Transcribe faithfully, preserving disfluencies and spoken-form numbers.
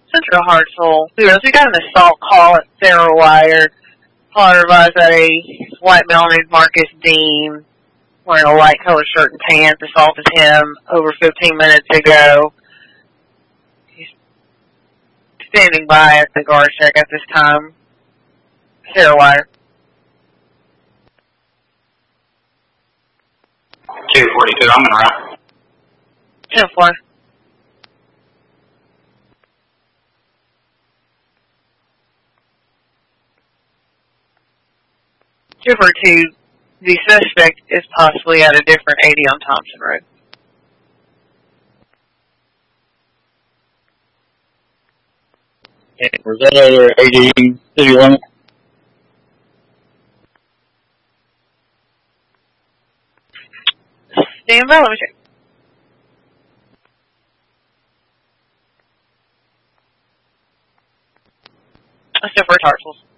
Central Hartsville. We got an assault call at Sarah Wire. Caller advised that a white male named Marcus Dean, wearing a light colored shirt and pants, assaulted him over fifteen minutes ago. He's standing by at the guard check at this time. Sarah Wire. two forty-two, I'm in route. ten four. two forty-two, the suspect is possibly at a different eighty on Thompson Road. Okay, was that other eighty city limit? Stand by, let me check. That's still for Hartsville.